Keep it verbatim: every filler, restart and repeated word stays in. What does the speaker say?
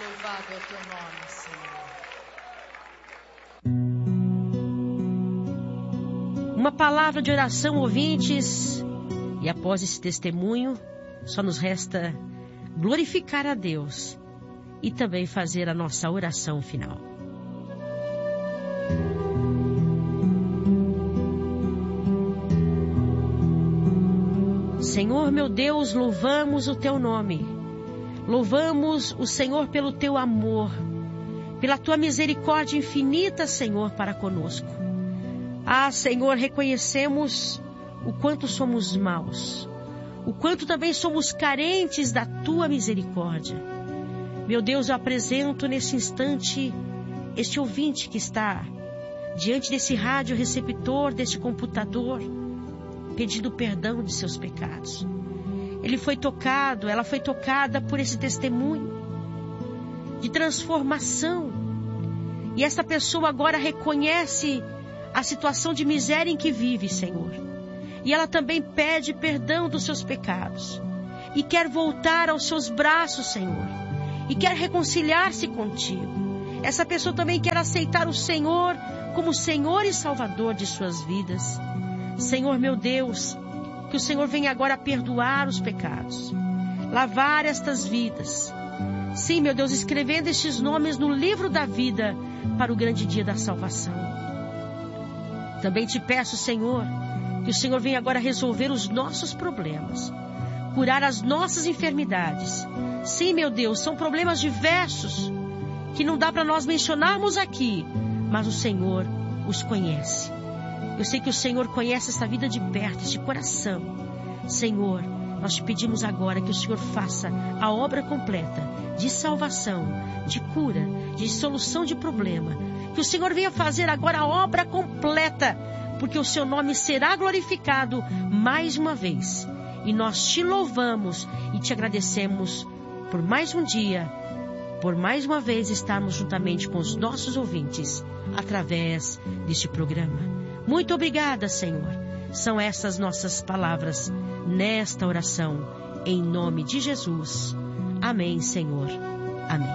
Louvado é o teu nome, Senhor. Uma palavra de oração, ouvintes, e após esse testemunho, só nos resta glorificar a Deus e também fazer a nossa oração final. Senhor meu Deus, louvamos o teu nome. Louvamos o Senhor pelo teu amor, pela tua misericórdia infinita, Senhor, para conosco. Ah, Senhor, reconhecemos o quanto somos maus, o quanto também somos carentes da tua misericórdia. Meu Deus, eu apresento nesse instante este ouvinte que está diante desse rádio receptor, deste computador, pedindo perdão de seus pecados. Ele foi tocado, ela foi tocada por esse testemunho de transformação. E essa pessoa agora reconhece a situação de miséria em que vive, Senhor. E ela também pede perdão dos seus pecados. E quer voltar aos seus braços, Senhor. E quer reconciliar-se contigo. Essa pessoa também quer aceitar o Senhor como Senhor e Salvador de suas vidas. Senhor meu Deus, que o Senhor venha agora perdoar os pecados, lavar estas vidas. Sim, meu Deus, escrevendo estes nomes no livro da vida para o grande dia da salvação. Também te peço, Senhor, que o Senhor venha agora resolver os nossos problemas, curar as nossas enfermidades. Sim, meu Deus, são problemas diversos que não dá para nós mencionarmos aqui, mas o Senhor os conhece. Eu sei que o Senhor conhece esta vida de perto, este coração. Senhor, nós te pedimos agora que o Senhor faça a obra completa de salvação, de cura, de solução de problema. Que o Senhor venha fazer agora a obra completa, porque o seu nome será glorificado mais uma vez. E nós te louvamos e te agradecemos por mais um dia, por mais uma vez estarmos juntamente com os nossos ouvintes através deste programa. Muito obrigada, Senhor. São essas nossas palavras nesta oração, em nome de Jesus. Amém, Senhor. Amém.